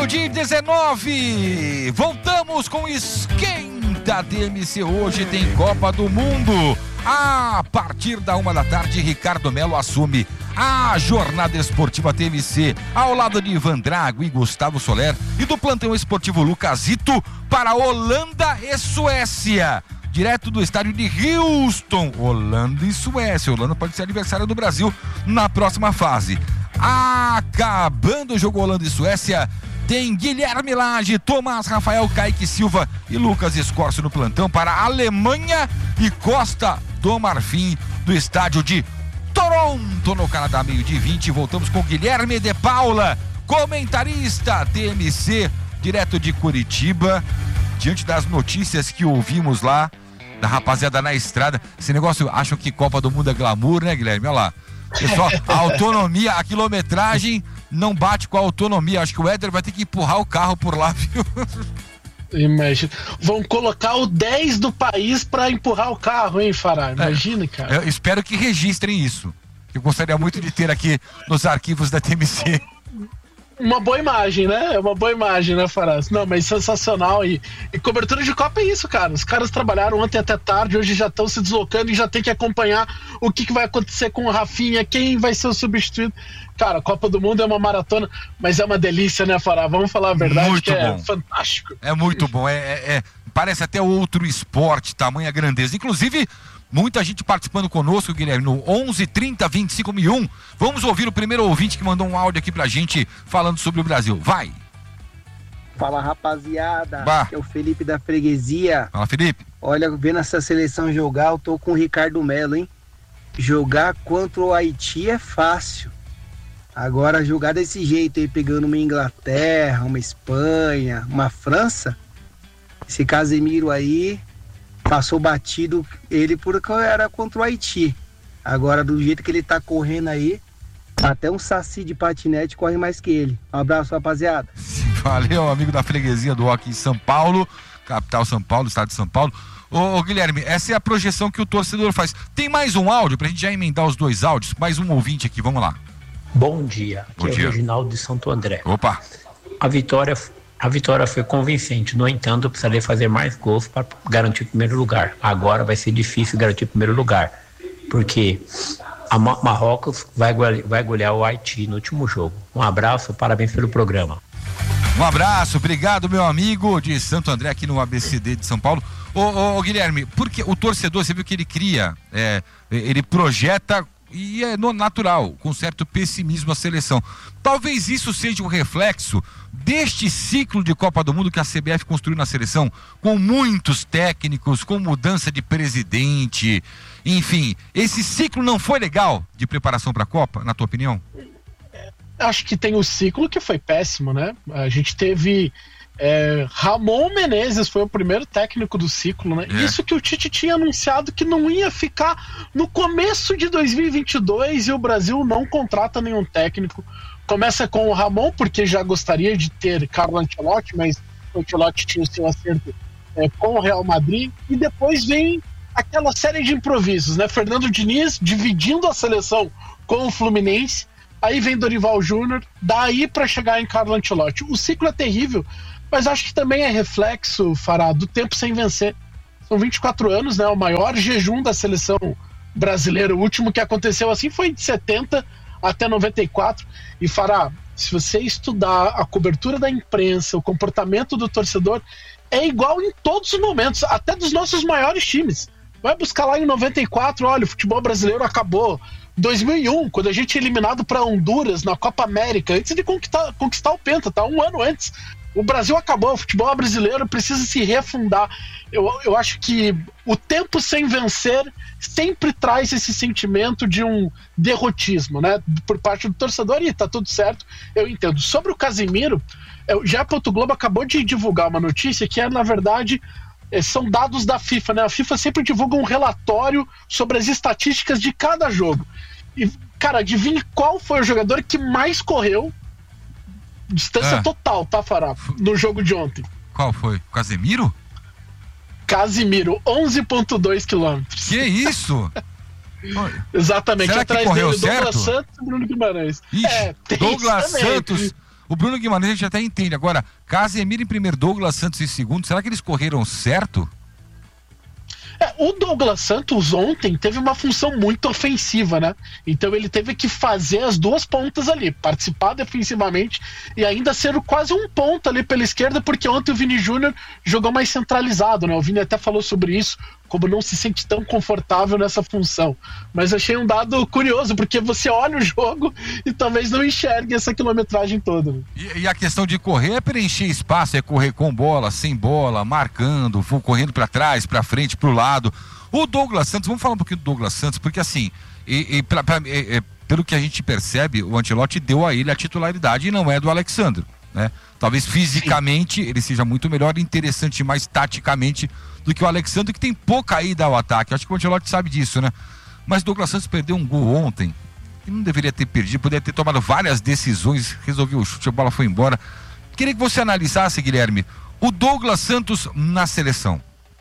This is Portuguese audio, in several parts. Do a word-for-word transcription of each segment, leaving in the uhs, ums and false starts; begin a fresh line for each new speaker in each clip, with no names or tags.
meio-dia e dezenove. Voltamos com Esquenta D M C. Hoje tem Copa do Mundo. A partir da uma da tarde, Ricardo Melo assume a jornada esportiva T M C ao lado de Ivan Drago e Gustavo Soler e do plantão esportivo Lucasito para Holanda e Suécia. Direto do estádio de Houston, Holanda e Suécia. Holanda pode ser adversário do Brasil na próxima fase. Acabando o jogo Holanda e Suécia, tem Guilherme Lage, Tomás Rafael, Kaique Silva e Lucas Escorcio no plantão para Alemanha e Costa do Marfim, do estádio de Toronto, no Canadá, meio-dia e vinte. Voltamos com Guilherme de Paula, comentarista T M C, direto de Curitiba. Diante das notícias que ouvimos lá, da rapaziada na estrada, esse negócio, acham que Copa do Mundo é glamour, né, Guilherme? Olha lá. Pessoal, a autonomia, a quilometragem não bate com a autonomia. Acho que o Éder vai ter que empurrar o carro por lá, viu?
Imagina. Vão colocar o dez do país pra empurrar o carro, hein, Fará? Imagina, é, cara.
Eu espero que registrem isso. Eu gostaria muito de ter aqui nos arquivos da T M C.
Uma boa imagem, né? É uma boa imagem, né, Fará? Não, mas sensacional. E, e cobertura de Copa é isso, cara. Os caras trabalharam ontem até tarde, hoje já estão se deslocando e já tem que acompanhar o que, que vai acontecer com o Rafinha, quem vai ser o substituído. Cara, Copa do Mundo é uma maratona, mas é uma delícia, né, Fará? Vamos falar a verdade, muito que bom. É fantástico.
É muito bom. É, é, é, parece até outro esporte, tamanha grandeza. Inclusive, muita gente participando conosco, Guilherme, no onze, trinta, vinte e cinco mil e um. Vamos ouvir o primeiro ouvinte que mandou um áudio aqui pra gente falando sobre o Brasil. Vai!
Fala, rapaziada.
Bah.
É o Felipe da Freguesia.
Fala, Felipe.
Olha, vendo essa seleção jogar, eu tô com o Ricardo Melo, hein? Jogar contra o Haiti é fácil. Agora, jogar desse jeito aí, pegando uma Inglaterra, uma Espanha, uma França, esse Casemiro aí passou batido ele porque era contra o Haiti. Agora, do jeito que ele tá correndo aí, até um saci de patinete corre mais que ele. Um abraço, rapaziada.
Valeu, amigo da Freguesia do Hockey em São Paulo, capital São Paulo, estado de São Paulo. Ô, ô Guilherme, essa é a projeção que o torcedor faz. Tem mais um áudio pra gente já emendar os dois áudios? Mais um ouvinte aqui, vamos lá.
Bom dia, aqui
Bom
é
dia.
o Reginaldo de Santo André.
Opa!
A vitória, a vitória foi convincente, no entanto, precisaria fazer mais gols para garantir o primeiro lugar. Agora vai ser difícil garantir o primeiro lugar, porque a Ma- Marrocos vai, vai golear o Haiti no último jogo. Um abraço, parabéns pelo programa.
Um abraço, obrigado, meu amigo de Santo André, aqui no A B C D de São Paulo. Ô, ô, ô Guilherme, porque o torcedor, você viu que ele cria, é, ele projeta, e é no natural, com certo pessimismo a seleção. Talvez isso seja um reflexo deste ciclo de Copa do Mundo que a C B F construiu na seleção, com muitos técnicos, com mudança de presidente, enfim, esse ciclo não foi legal de preparação para a Copa, na tua opinião?
Acho que tem o ciclo que foi péssimo, né? A gente teve é, Ramon Menezes, foi o primeiro técnico do ciclo, né?
É.
Isso que o Tite tinha anunciado que não ia ficar no começo de dois mil e vinte e dois e o Brasil não contrata nenhum técnico. Começa com o Ramon, porque já gostaria de ter Carlo Ancelotti, mas o Ancelotti tinha o seu acerto é, com o Real Madrid, e depois vem aquela série de improvisos, né? Fernando Diniz dividindo a seleção com o Fluminense. Aí vem Dorival Júnior, daí para chegar em Carlo Ancelotti. O ciclo é terrível, mas acho que também é reflexo, Fará, do tempo sem vencer. São vinte e quatro anos, né? O maior jejum da seleção brasileira. O último que aconteceu assim foi de setenta até noventa e quatro. E, Fará, se você estudar a cobertura da imprensa, o comportamento do torcedor, é igual em todos os momentos, até dos nossos maiores times. Vai buscar lá em noventa e quatro, olha, o futebol brasileiro acabou. dois mil e um, quando a gente é eliminado para Honduras na Copa América, antes de conquistar, conquistar o Penta, tá? Um ano antes. O Brasil acabou, o futebol brasileiro precisa se refundar. Eu, eu acho que o tempo sem vencer sempre traz esse sentimento de um derrotismo, né? Por parte do torcedor, e tá tudo certo, eu entendo. Sobre o Casemiro, o G E. Globo acabou de divulgar uma notícia que é, na verdade, são dados da FIFA, né? A FIFA sempre divulga um relatório sobre as estatísticas de cada jogo. E, cara, adivinha qual foi o jogador que mais correu, distância
ah.
total, tá, Fará? No jogo de ontem.
Qual foi? Casemiro?
Casemiro, onze vírgula dois quilômetros.
Que isso?
Exatamente.
Será que
atrás
correu
dele,
certo?
Douglas Santos e Bruno Guimarães.
Ixi,
é, tem
Douglas
isso também.
Santos. O Bruno Guimarães a gente até entende. Agora, Casemiro em primeiro, Douglas Santos em segundo, será que eles correram certo?
É, o Douglas Santos ontem teve uma função muito ofensiva, né? Então ele teve que fazer as duas pontas ali, participar defensivamente e ainda ser quase um ponto ali pela esquerda, porque ontem o Vini Júnior jogou mais centralizado, né? O Vini até falou sobre isso, como não se sente tão confortável nessa função. Mas achei um dado curioso, porque você olha o jogo e talvez não enxergue essa quilometragem toda. Né?
E, e a questão de correr é preencher espaço, é correr com bola, sem bola, marcando, correndo para trás, para frente, para o lado. O Douglas Santos, vamos falar um pouquinho do Douglas Santos, porque assim, e, e pra, pra, e, e, pelo que a gente percebe, o Ancelotti deu a ele a titularidade e não é do Alexandre, né? Talvez fisicamente Sim. ele seja muito melhor, interessante mais taticamente do que o Alexandre, que tem pouca ida ao ataque. Acho que o Ancelotti sabe disso, né? Mas o Douglas Santos perdeu um gol ontem, que não deveria ter perdido, poderia ter tomado várias decisões, resolveu o chute, a bola foi embora. Queria que você analisasse, Guilherme, o Douglas Santos na seleção.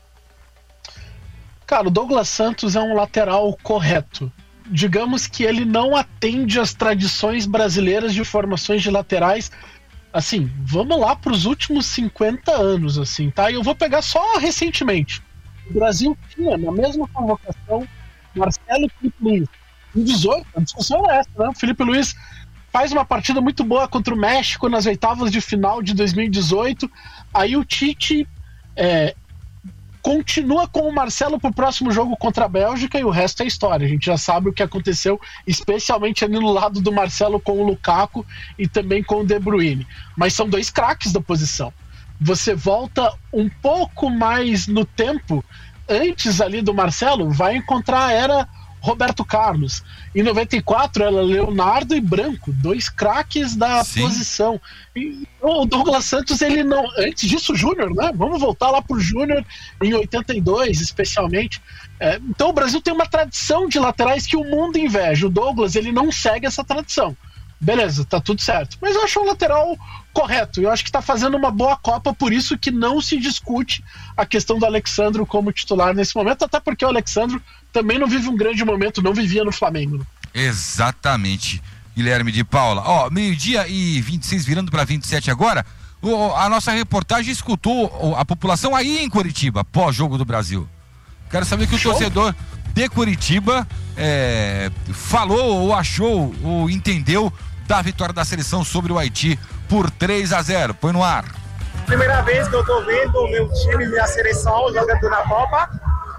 Cara, o Douglas Santos é um lateral correto. Digamos que ele não atende às tradições brasileiras de formações de laterais. Assim, vamos lá para os últimos cinquenta anos, assim, tá? E eu vou pegar só recentemente. O Brasil tinha, na mesma convocação, Marcelo e Felipe Luiz. Em dezoito, a discussão é essa, né? O Felipe Luiz faz uma partida muito boa contra o México nas oitavas de final de dois mil e dezoito. Aí o Tite é, continua com o Marcelo pro próximo jogo contra a Bélgica e o resto é história. A gente já sabe o que aconteceu, especialmente ali no lado do Marcelo com o Lukaku e também com o De Bruyne. Mas são dois craques da posição. Você volta um pouco mais no tempo, antes ali do Marcelo, vai encontrar a era Roberto Carlos. Em noventa e quatro era Leonardo e Branco, dois craques da Sim. posição. E o Douglas Santos, ele não... Antes disso, o Júnior, né? Vamos voltar lá pro Júnior em oitenta e dois, especialmente. É, então o Brasil tem uma tradição de laterais que o mundo inveja. O Douglas, ele não segue essa tradição. Beleza, tá tudo certo. Mas eu acho um lateral correto. Eu acho que tá fazendo uma boa Copa, por isso que não se discute a questão do Alexandro como titular nesse momento, até porque o Alexandro também não vive um grande momento, não vivia no Flamengo.
Exatamente, Guilherme de Paula. Ó, meio-dia e vinte e seis, virando para vinte e sete agora. O, a nossa reportagem escutou a população aí em Curitiba, pós-jogo do Brasil. Quero saber o que o
Show.
torcedor de Curitiba é, falou ou achou ou entendeu da vitória da seleção sobre o Haiti por três a zero. Põe no ar.
Primeira vez que eu tô vendo o meu time, minha seleção jogando na Copa.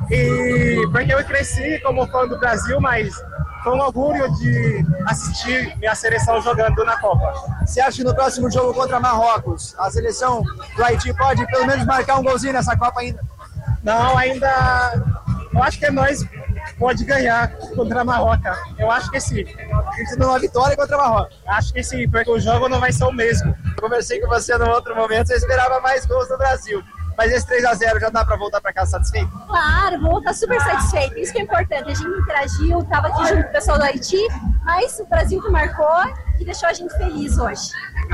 E porque eu cresci como fã do Brasil, mas foi um orgulho de assistir minha seleção jogando na Copa.
Você acha que no próximo jogo contra Marrocos, a seleção do Haiti pode pelo menos marcar um golzinho nessa Copa ainda?
Não, ainda... Eu acho que nós pode ganhar contra a Marrocos. Eu acho que sim.
A gente não uma vitória contra a Marrocos.
Acho que sim, porque o jogo não vai ser o mesmo.
Eu conversei com você no outro momento, você esperava mais gols do Brasil. Mas esse três a zero já dá pra voltar pra casa satisfeito?
Claro, vou voltar super satisfeito. Isso que é importante. A gente interagiu, tava aqui junto com o pessoal do Haiti, mas o Brasil que marcou e deixou a gente feliz hoje.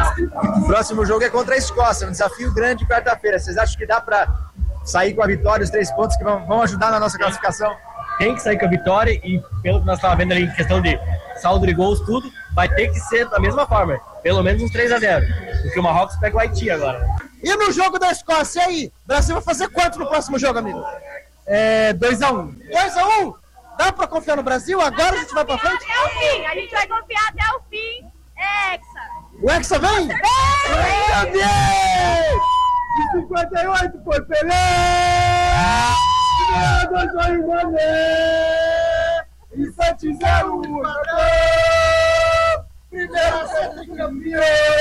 O próximo jogo é contra a Escócia, um desafio grande quarta-feira. Vocês acham que dá pra sair com a vitória, os três pontos que vão, vão ajudar na nossa classificação?
Tem que sair com a vitória e pelo que nós estávamos vendo ali em questão de saldo de gols, tudo, vai ter que ser da mesma forma, pelo menos uns três a zero, porque o Marrocos pega o Haiti agora.
E no jogo da Escócia, e aí? O Brasil vai fazer quanto no próximo jogo, amigo?
É dois a um.
dois a um? Dá pra confiar no Brasil? Agora a gente vai pra frente?
Até o fim, a gente vai confiar até o fim. É, Hexa.
O Hexa vem? Vem! Vem! cinquenta e oito foi Pelé! dois a um Mané! E sete zero primeiro set campeão!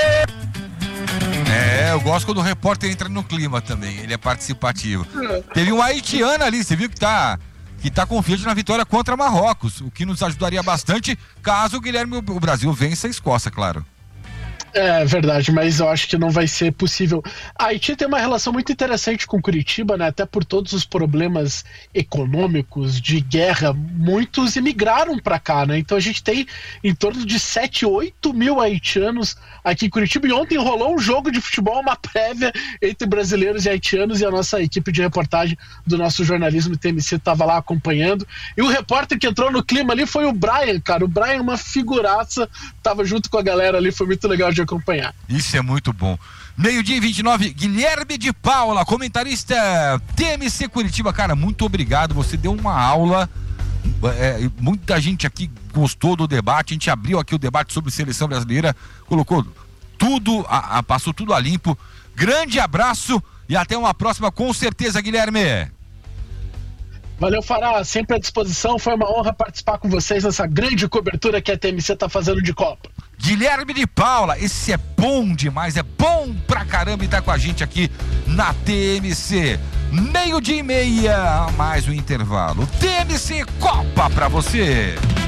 É, eu gosto quando o repórter entra no clima também, ele é participativo. Teve um haitiano ali, você viu que tá, que tá confiante na vitória contra Marrocos, o que nos ajudaria bastante caso o Guilherme, o Brasil vença a Escócia, claro.
É verdade, mas eu acho que não vai ser possível. A Haiti tem uma relação muito interessante com Curitiba, né? Até por todos os problemas econômicos, de guerra, muitos imigraram para cá, né? Então a gente tem em torno de sete, oito mil haitianos aqui em Curitiba, e ontem rolou um jogo de futebol, uma prévia entre brasileiros e haitianos, e a nossa equipe de reportagem do nosso jornalismo T M C estava lá acompanhando, e o repórter que entrou no clima ali foi o Brian, cara. O Brian é uma figuraça, tava junto com a galera ali, foi muito legal de acompanhar.
Isso é muito bom. Meio-dia e vinte e nove, Guilherme de Paula, comentarista T M C Curitiba. Cara, muito obrigado, você deu uma aula, é, muita gente aqui gostou do debate, a gente abriu aqui o debate sobre seleção brasileira, colocou tudo, a, a, passou tudo a limpo. Grande abraço e até uma próxima, com certeza, Guilherme.
Valeu, Fará, sempre à disposição, foi uma honra participar com vocês nessa grande cobertura que a T M C tá fazendo de Copa.
Guilherme de Paula, esse é bom demais, é bom pra caramba e tá com a gente aqui na T M C. Meio dia e meia, mais um intervalo. T M C Copa pra você.